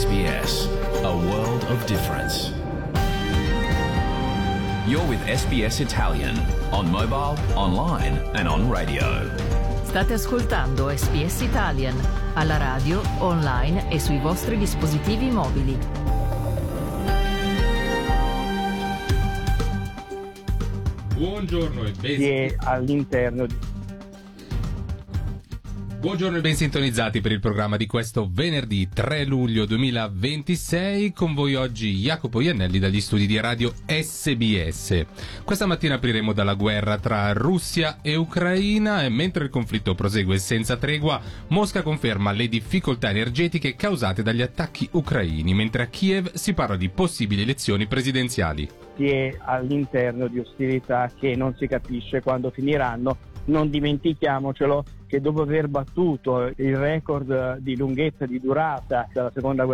SBS, a world of difference. You're with SBS Italian, on mobile, online and on radio. State ascoltando SBS Italian, alla radio, online e sui vostri dispositivi mobili. Buongiorno e ben sintonizzati per il programma di questo venerdì 3 luglio 2026. Con voi oggi Jacopo Iannelli dagli studi di radio SBS. Questa mattina apriremo dalla guerra tra Russia e Ucraina e mentre il conflitto prosegue senza tregua, Mosca conferma le difficoltà energetiche causate dagli attacchi ucraini, mentre a Kiev si parla di possibili elezioni presidenziali. Si è all'interno di ostilità che non si capisce quando finiranno. Non dimentichiamocelo che dopo aver battuto il record di lunghezza, di durata della seconda guerra